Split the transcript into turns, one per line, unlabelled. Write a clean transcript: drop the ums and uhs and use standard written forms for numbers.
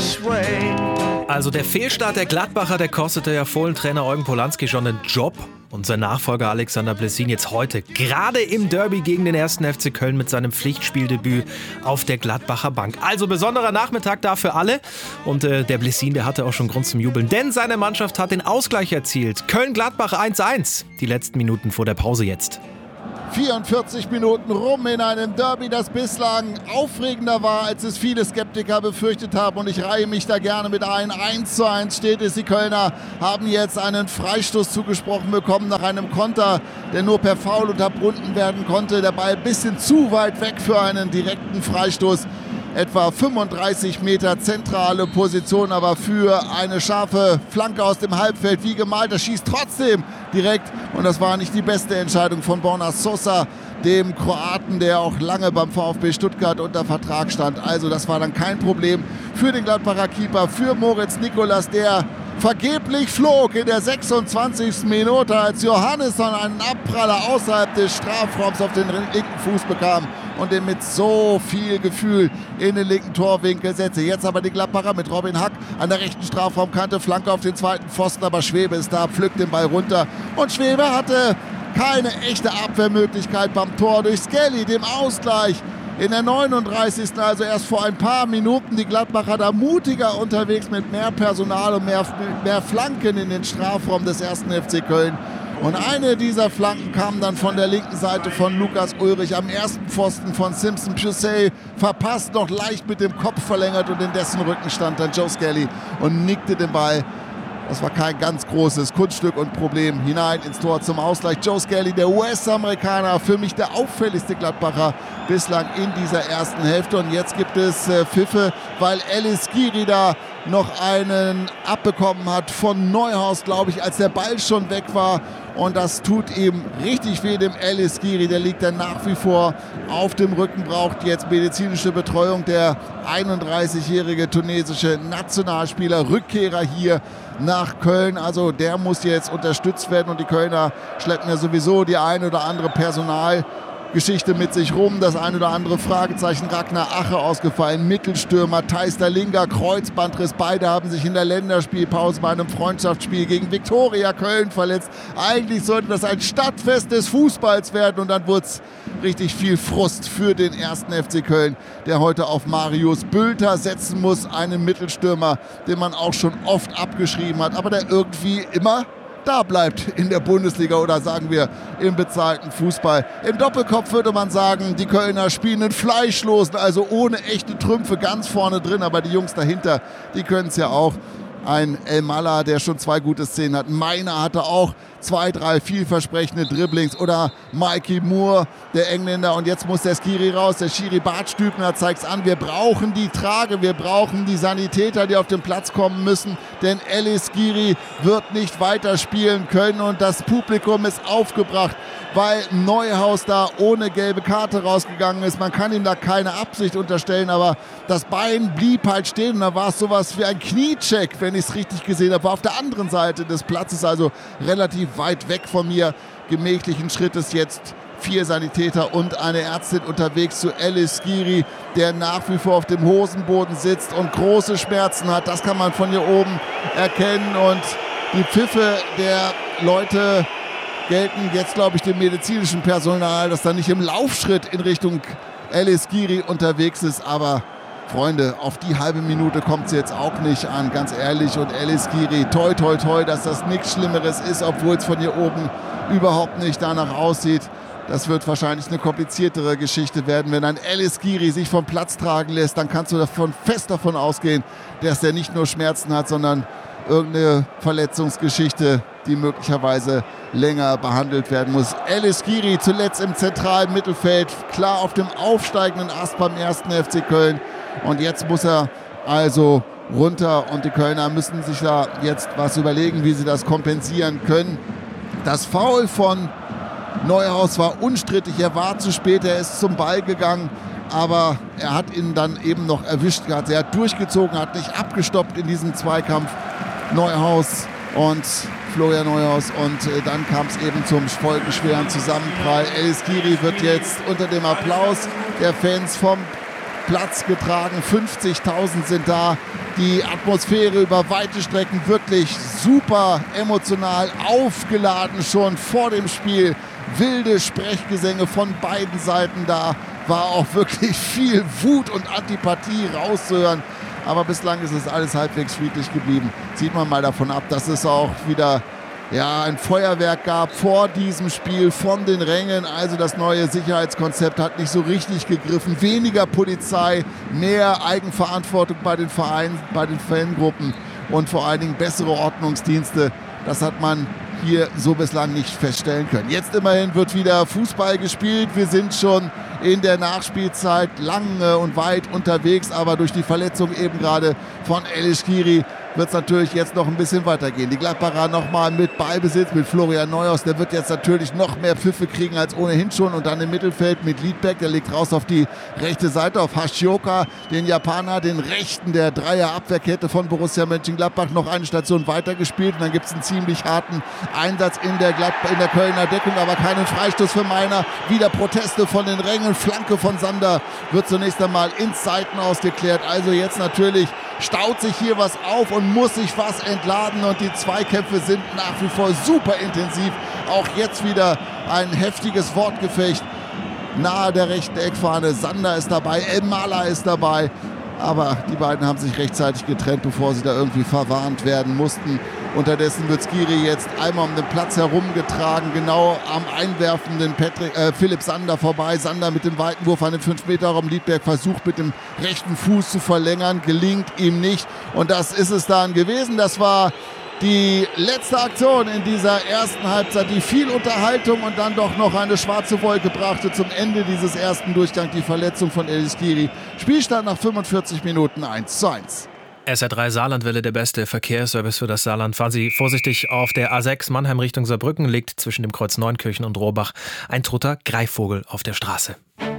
this way.
Also der Fehlstart der Gladbacher, der kostete ja Fohlentrainer Eugen Polanski schon den Job. Und sein Nachfolger Alexander Blessin jetzt heute, gerade im Derby gegen den 1. FC Köln mit seinem Pflichtspieldebüt auf der Gladbacher Bank. Also besonderer Nachmittag da für alle. Und der Blessin, der hatte auch schon Grund zum Jubeln, denn seine Mannschaft hat den Ausgleich erzielt. Köln-Gladbach 1:1. Die letzten Minuten vor der Pause jetzt.
44 Minuten rum in einem Derby, das bislang aufregender war, als es viele Skeptiker befürchtet haben. Und ich reihe mich da gerne mit ein. 1:1 steht es. Die Kölner haben jetzt einen Freistoß zugesprochen bekommen nach einem Konter, der nur per Foul unterbunden werden konnte. Der Ball ein bisschen zu weit weg für einen direkten Freistoß. Etwa 35 Meter zentrale Position, aber für eine scharfe Flanke aus dem Halbfeld wie gemalt. Das schießt trotzdem direkt und das war nicht die beste Entscheidung von Borna Sosa, dem Kroaten, der auch lange beim VfB Stuttgart unter Vertrag stand. Also das war dann kein Problem für den Gladbacher Keeper, für Moritz Nicolas, der vergeblich flog in der 26. Minute, als Johannesson einen Abpraller außerhalb des Strafraums auf den linken Fuß bekam und den mit so viel Gefühl in den linken Torwinkel setzte. Jetzt aber die Gladbacher mit Robin Hack an der rechten Strafraumkante, Flanke auf den zweiten Pfosten, aber Schwebe ist da, pflückt den Ball runter und Schwebe hatte keine echte Abwehrmöglichkeit beim Tor durch Skelly, dem Ausgleich. In der 39. also erst vor ein paar Minuten, die Gladbacher da mutiger unterwegs mit mehr Personal und mehr Flanken in den Strafraum des 1. FC Köln. Und eine dieser Flanken kam dann von der linken Seite von Lukas Ulrich am ersten Pfosten von Simpson Pusey, verpasst, noch leicht mit dem Kopf verlängert und in dessen Rücken stand dann Joe Skelly und nickte den Ball. Das war kein ganz großes Kunststück und Problem hinein ins Tor zum Ausgleich. Joe Skelly, der US-Amerikaner, für mich der auffälligste Gladbacher bislang in dieser ersten Hälfte. Und jetzt gibt es Pfiffe, weil Elis Giri da noch einen abbekommen hat von Neuhaus, glaube ich, als der Ball schon weg war. Und das tut ihm richtig weh, dem Elis Giri. Der liegt dann nach wie vor auf dem Rücken, braucht jetzt medizinische Betreuung. Der 31-jährige tunesische Nationalspieler, Rückkehrer hier nach Köln. Also der muss jetzt unterstützt werden und die Kölner schleppen ja sowieso die ein oder andere Personalgeschichte mit sich rum. Das ein oder andere Fragezeichen. Ragnar Ache ausgefallen, Mittelstürmer, Thijs Dalinga, Kreuzbandriss. Beide haben sich in der Länderspielpause bei einem Freundschaftsspiel gegen Viktoria Köln verletzt. Eigentlich sollte das ein Stadtfest des Fußballs werden und dann wurde es richtig viel Frust für den 1. FC Köln, der heute auf Marius Bülter setzen muss. Einen Mittelstürmer, den man auch schon oft abgeschrieben hat, aber der irgendwie immer da bleibt in der Bundesliga oder sagen wir im bezahlten Fußball. Im Doppelkopf würde man sagen, die Kölner spielen einen Fleischlosen, also ohne echte Trümpfe ganz vorne drin, aber die Jungs dahinter, die können es ja auch. Ein El Mala, der schon 2 gute Szenen hat. Meiner hatte auch 2, 3 vielversprechende Dribblings. Oder Mikey Moore, der Engländer. Und jetzt muss der Skiri raus. Der Schiri Bartstübner zeigt es an. Wir brauchen die Trage. Wir brauchen die Sanitäter, die auf den Platz kommen müssen. Denn Elis Skiri wird nicht weiterspielen können. Und das Publikum ist aufgebracht, weil Neuhaus da ohne gelbe Karte rausgegangen ist. Man kann ihm da keine Absicht unterstellen, aber das Bein blieb halt stehen und da war es sowas wie ein Kniecheck, wenn ich es richtig gesehen habe. War auf der anderen Seite des Platzes, also relativ weit weg von mir. Gemächlichen Schrittes jetzt 4 Sanitäter und eine Ärztin unterwegs zu Elis Skiri, der nach wie vor auf dem Hosenboden sitzt und große Schmerzen hat. Das kann man von hier oben erkennen und die Pfiffe der Leute gelten jetzt, glaube ich, dem medizinischen Personal, das dann nicht im Laufschritt in Richtung Elis Skiri unterwegs ist. Aber Freunde, auf die halbe Minute kommt es jetzt auch nicht an, ganz ehrlich. Und Elis Skiri, toi, toi, toi, dass das nichts Schlimmeres ist, obwohl es von hier oben überhaupt nicht danach aussieht. Das wird wahrscheinlich eine kompliziertere Geschichte werden. Wenn ein Elis Skiri sich vom Platz tragen lässt, dann kannst du fest davon ausgehen, dass der nicht nur Schmerzen hat, sondern irgendeine Verletzungsgeschichte, die möglicherweise länger behandelt werden muss. Elis Skiri zuletzt im zentralen Mittelfeld, klar auf dem aufsteigenden Ast beim 1. FC Köln. Und jetzt muss er also runter und die Kölner müssen sich da jetzt was überlegen, wie sie das kompensieren können. Das Foul von Neuhaus war unstrittig, er war zu spät, er ist zum Ball gegangen, aber er hat ihn dann eben noch erwischt gehabt. Er hat durchgezogen, hat nicht abgestoppt in diesem Zweikampf. Neuhaus und Florian Neuhaus und dann kam es eben zum folgenschweren Zusammenprall. Elis Skiri wird jetzt unter dem Applaus der Fans vom Platz getragen. 50.000 sind da. Die Atmosphäre über weite Strecken wirklich super emotional aufgeladen schon vor dem Spiel. Wilde Sprechgesänge von beiden Seiten, da war auch wirklich viel Wut und Antipathie rauszuhören. Aber bislang ist es alles halbwegs friedlich geblieben. Sieht man mal davon ab, dass es auch wieder ein Feuerwerk gab vor diesem Spiel von den Rängen. Also das neue Sicherheitskonzept hat nicht so richtig gegriffen. Weniger Polizei, mehr Eigenverantwortung bei den Vereinen, bei den Fangruppen und vor allen Dingen bessere Ordnungsdienste. Das hat man hier so bislang nicht feststellen können. Jetzt immerhin wird wieder Fußball gespielt. Wir sind schon in der Nachspielzeit lang und weit unterwegs, aber durch die Verletzung eben gerade von Elyeskiri wird es natürlich jetzt noch ein bisschen weitergehen. Die Gladbacher nochmal mit Ballbesitz, mit Florian Neuhaus. Der wird jetzt natürlich noch mehr Pfiffe kriegen als ohnehin schon. Und dann im Mittelfeld mit Liedberg, der legt raus auf die rechte Seite, auf Hashioka, den Japaner, den rechten der Dreier-Abwehrkette von Borussia Mönchengladbach. Noch eine Station weitergespielt und dann gibt es einen ziemlich harten Einsatz in der Kölner Deckung, aber keinen Freistoß für Meiner. Wieder Proteste von den Rängen, Flanke von Sander wird zunächst einmal ins Seitenaus geklärt. Also jetzt natürlich staut sich hier was auf und muss sich was entladen und die Zweikämpfe sind nach wie vor super intensiv. Auch jetzt wieder ein heftiges Wortgefecht nahe der rechten Eckfahne. Sander ist dabei, Elmala ist dabei, aber die beiden haben sich rechtzeitig getrennt, bevor sie da irgendwie verwarnt werden mussten. Unterdessen wird Skiri jetzt einmal um den Platz herumgetragen, genau am einwerfenden Philipp Sander vorbei. Sander mit dem weiten Wurf an den 5-Meter-Raum. Liedberg versucht mit dem rechten Fuß zu verlängern, gelingt ihm nicht. Und das ist es dann gewesen. Das war die letzte Aktion in dieser ersten Halbzeit, die viel Unterhaltung und dann doch noch eine schwarze Wolke brachte zum Ende dieses ersten Durchgangs, die Verletzung von Elyeskiri. Spielstand nach 45 Minuten 1:1.
SR3 Saarlandwelle, der beste Verkehrsservice für das Saarland. Fahren Sie vorsichtig auf der A6 Mannheim Richtung Saarbrücken, liegt zwischen dem Kreuz Neunkirchen und Rohrbach ein toter Greifvogel auf der Straße.